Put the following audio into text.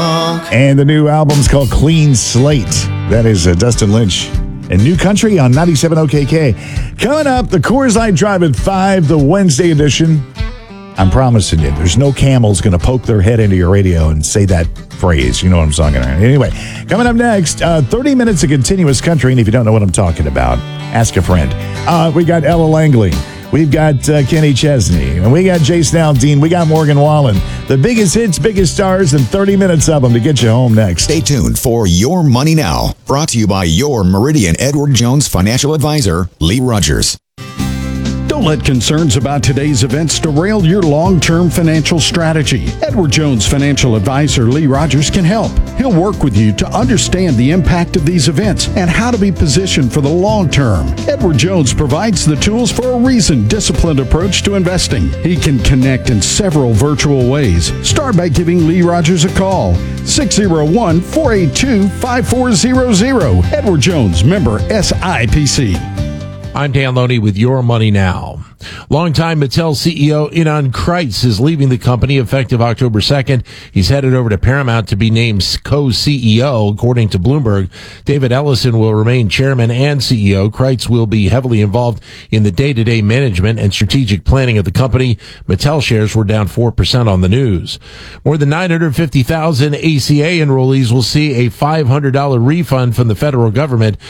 And the new album's called Clean Slate. That is Dustin Lynch. And New Country on 97 OKK. Coming up, the Coors Light Drive at 5, the Wednesday edition. I'm promising you, there's no camels going to poke their head into your radio and say that phrase. You know what I'm talking about. Anyway, coming up next, 30 minutes of continuous country. And if you don't know what I'm talking about, ask a friend. We got Ella Langley. We've got Kenny Chesney. And we got Jason Aldean. We got Morgan Wallen. The biggest hits, biggest stars, and 30 minutes of them to get you home next. Stay tuned for Your Money Now. Brought to you by your Meridian Edward Jones financial advisor, Lee Rogers. Don't let concerns about today's events derail your long-term financial strategy. Edward Jones financial advisor Lee Rogers can help. He'll work with you to understand the impact of these events and how to be positioned for the long term. Edward Jones provides the tools for a reasoned, disciplined approach to investing. He can connect in several virtual ways. Start by giving Lee Rogers a call. 601-482-5400. Edward Jones, member SIPC. I'm Dan Loney with Your Money Now. Longtime Mattel CEO Ynon Kreiz is leaving the company effective October 2nd. He's headed over to Paramount to be named co-CEO, according to Bloomberg. David Ellison will remain chairman and CEO. Kreiz will be heavily involved in the day-to-day management and strategic planning of the company. Mattel shares were down 4% on the news. More than 950,000 ACA enrollees will see a $500 refund from the federal government